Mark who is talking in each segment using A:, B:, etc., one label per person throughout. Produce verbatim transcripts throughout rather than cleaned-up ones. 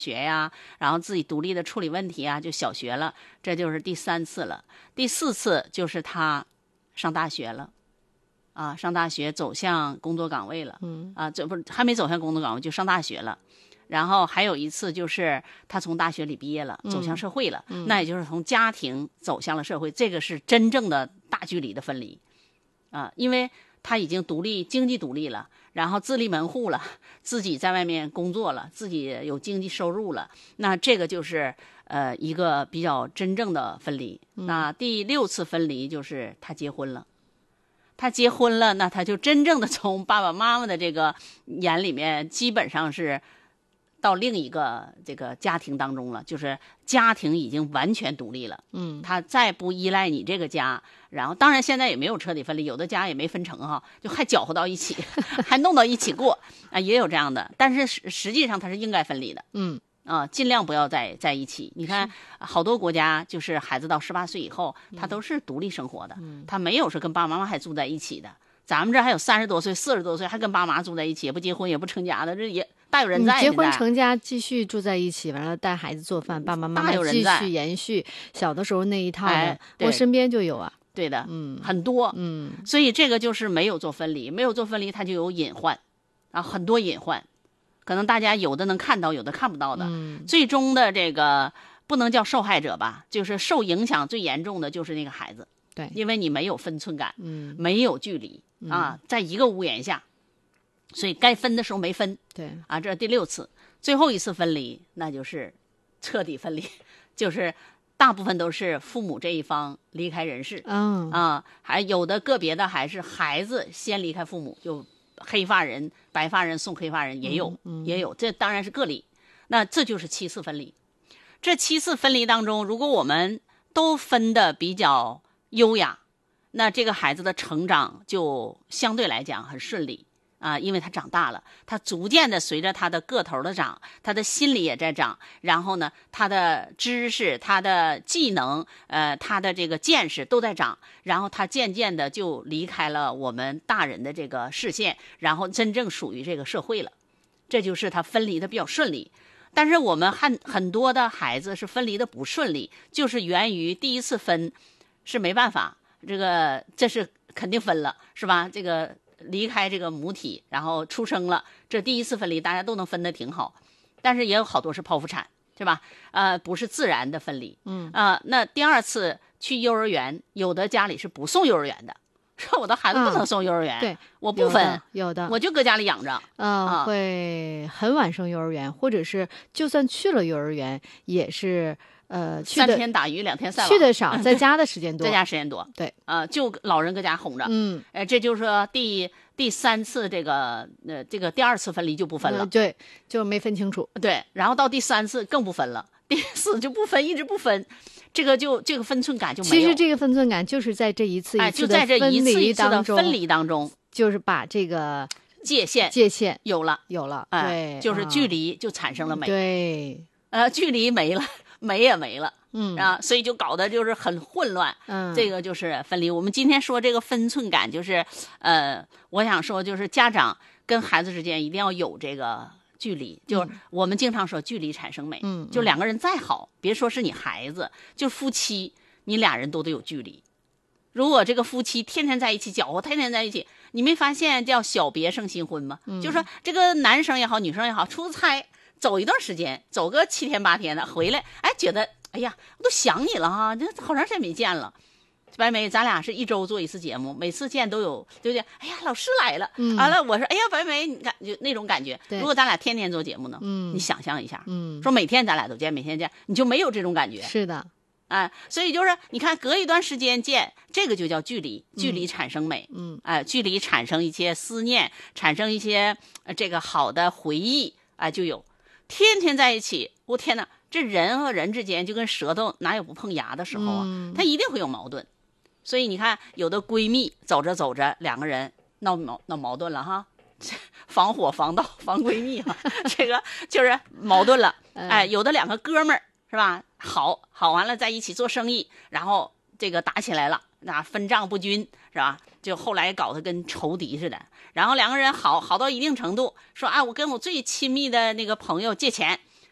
A: 学呀，然后自己独立的处理问题啊，就小学了，这就是第三次了。第四次就是他上大学了，啊，上大学走向工作岗位了，
B: 嗯
A: 啊，这不是还没走向工作岗位就上大学了。然后还有一次就是他从大学里毕业了，走向社会了，
B: 嗯、
A: 那也就是从家庭走向了社会，这个是真正的大距离的分离，啊，因为他已经独立，经济独立了。然后自立门户了，自己在外面工作了，自己有经济收入了，那这个就是呃一个比较真正的分离。
B: 嗯、
A: 那第六次分离就是他结婚了，他结婚了，那他就真正的从爸爸妈妈的这个眼里面，基本上是到另一个这个家庭当中了，就是家庭已经完全独立了，
B: 嗯，
A: 他再不依赖你这个家。然后当然现在也没有彻底分离，有的家也没分成哈，就还搅和到一起，还弄到一起过啊，也有这样的。但是实实际上它是应该分离的，
B: 嗯
A: 啊，尽量不要在在一起。你看好多国家就是孩子到十八岁以后，他都是独立生活的，
B: 嗯、
A: 他没有是跟爸爸妈妈还住在一起的。咱们这还有三十多岁、四十多岁还跟爸妈住在一起，也不结婚也不成家的，这也大有人在。
B: 结婚成家继续住在一起，完了带孩子做饭，爸爸妈妈继续延续小的时候那一套的，
A: 哎、
B: 我身边就有啊。
A: 对的，
B: 嗯，
A: 很多，
B: 嗯，
A: 所以这个就是没有做分离，没有做分离，它就有隐患，啊，很多隐患，可能大家有的能看到，有的看不到的，
B: 嗯，
A: 最终的这个不能叫受害者吧，就是受影响最严重的就是那个孩子，
B: 对，
A: 因为你没有分寸感，
B: 嗯，
A: 没有距离啊，在一个屋檐下，所以该分的时候没分，
B: 对，
A: 啊，这是第六次，最后一次分离，那就是彻底分离，就是。大部分都是父母这一方离开人世，
B: 嗯
A: 啊，还有的个别的还是孩子先离开父母，就黑发人、白发人送黑发人也有，
B: 嗯嗯、
A: 也有，这当然是个例。那这就是七次分离。这七次分离当中，如果我们都分得比较优雅，那这个孩子的成长就相对来讲很顺利。啊，因为他长大了，他逐渐的随着他的个头的长，他的心理也在长，然后呢，他的知识、他的技能，呃，他的这个见识都在长，然后他渐渐的就离开了我们大人的这个视线，然后真正属于这个社会了，这就是他分离的比较顺利。但是我们很很多的孩子是分离的不顺利，就是源于第一次分是没办法，这个这是肯定分了，是吧？这个。离开这个母体，然后出生了，这第一次分离大家都能分得挺好，但是也有好多是剖腹产，是吧？呃，不是自然的分离，
B: 嗯
A: 啊、呃，那第二次去幼儿园，有的家里是不送幼儿园的，说我的孩子不能送幼儿园，
B: 嗯、对，
A: 我不分，
B: 有的，
A: 我就搁家里养着，
B: 嗯、呃
A: 啊，
B: 会很晚送幼儿园，或者是就算去了幼儿园，也是。呃，去
A: 三天打鱼两天晒网，
B: 去的少，在家的时间多，
A: 在家时间多，
B: 对，
A: 呃，就老人搁家哄着，
B: 嗯，
A: 呃，这就是说第第三次这个呃这个第二次分离就不分了，
B: 呃、对，就没分清楚，
A: 对，然后到第三次更不分了，第四就不分，一直不分，这个就这个分寸感就没有。
B: 其实这个分寸感就是在这一次一次的分离当中，
A: 哎，就在这一次一次的分离当中，
B: 就是把这个
A: 界限
B: 界限
A: 有了，
B: 有了，
A: 哎，
B: 对，
A: 就是距离就产生了美，
B: 对，
A: 呃，距离没了，美也没了。
B: 嗯
A: 啊，所以就搞得就是很混乱。
B: 嗯，
A: 这个就是分离。我们今天说这个分寸感，就是呃，我想说就是家长跟孩子之间一定要有这个距离。就是我们经常说距离产生美。
B: 嗯，
A: 就两个人再好，别说是你孩子，就夫妻，你俩人都得有距离。如果这个夫妻天天在一起搅和，天天在一起，你没发现叫小别胜新婚吗？
B: 嗯、
A: 就是说这个男生也好，女生也好，出差走一段时间，走个七天八天的，回来，哎，觉得。哎呀，我都想你了哈，这好长时间没见了。白梅，咱俩是一周做一次节目，每次见都有，对不对？哎呀，老师来了，
B: 嗯、
A: 完了，我说，哎呀，白梅，你看就那种感觉。如果咱俩天天做节目呢，
B: 嗯，
A: 你想象一下，
B: 嗯，
A: 说每天咱俩都见，每天见，你就没有这种感觉。
B: 是的，
A: 哎，所以就是你看，隔一段时间见，这个就叫距离，距离产生美，
B: 嗯，
A: 哎，距离产生一些思念，产生一些、呃、这个好的回忆，哎，就有。天天在一起，我天哪！这人和人之间就跟舌头哪有不碰牙的时候啊？
B: 嗯、
A: 他一定会有矛盾。所以你看，有的闺蜜走着走着，两个人闹矛闹矛盾了哈，防火防盗防闺蜜哈，这个就是矛盾了。哎，有的两个哥们儿是吧？好好完了在一起做生意，然后这个打起来了，那分账不均是吧？就后来搞得跟仇敌似的。然后两个人好好到一定程度，说啊，我跟我最亲密的那个朋友借钱。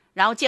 A: 然后见